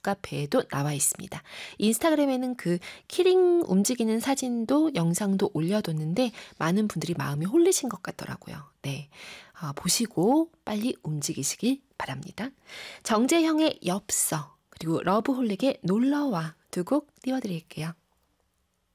맘카페에도 나와 있습니다. 인스타그램에는 그 키링 움직이는 사진도 영상도 올려뒀는데 많은 분들이 마음이 홀리신 것 같더라고요. 네, 보시고 빨리 움직이시길 바랍니다. 정재형의 엽서 그리고 러브홀릭의 놀러와 두 곡 띄워드릴게요.